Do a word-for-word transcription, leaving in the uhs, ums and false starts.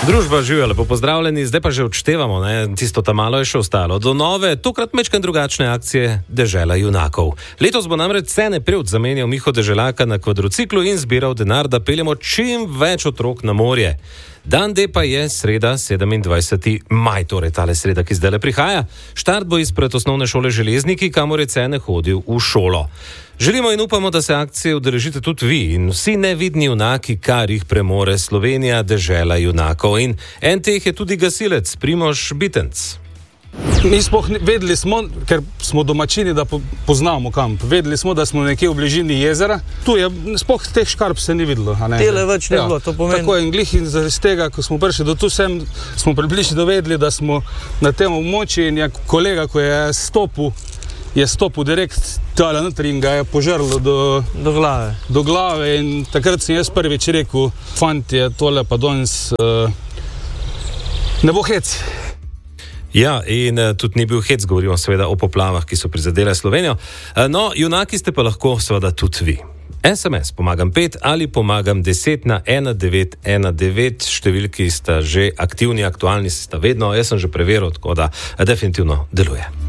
Družba živijo, lepo pozdravljeni, zdaj pa že odštevamo, ne? Tisto tam malo je še ostalo. Do nove, tokrat mečkaj drugačne akcije Dežela junakov. Letos bo namreč Cene Prevc zamenjal Miho Deželaka na kvadrociklu in zbiral denar, da peljemo čim več otrok na morje. Dan D pa je sreda, sedemindvajseti maj, torej tale sreda, ki zdajle prihaja. Štart bo izpred osnovne šole Železniki, kamor je Cene hodil v šolo. Želimo in upamo, da se akcije udeležite tudi vi in vsi nevidni junaki, kar jih premore Slovenija, Dežela junakov. In en teh je tudi gasilec Primož Bitenc. Mi sploh vedeli smo, ker smo domačini, da poznamo kamp. Vedeli smo, da smo nekje v bližini jezera. Tu je, sploh teh škarp se ni videlo. Tele več ne bilo, to pomeni. Tako je in glih in zaradi tega, ko smo prišli do tu sem, smo približno vedeli, da smo na tem območju in je kolega, ko je stopil, je stopil direkt tale notri in ga je požrlo do, do glave. Do glave in takrat sem jaz prvič rekel, fantje, tole pa danes uh, ne bo hec. Ja, in uh, tudi ni bil hec, govorimo seveda o poplavah, ki so prizadele Slovenijo. Uh, no, junaki ste pa lahko seveda tudi vi. es em es pomagam pet ali pomagam deset na ena devet ena devet, številki sta že aktivni, aktualni sta vedno, jaz sem že preveril, tako da definitivno deluje.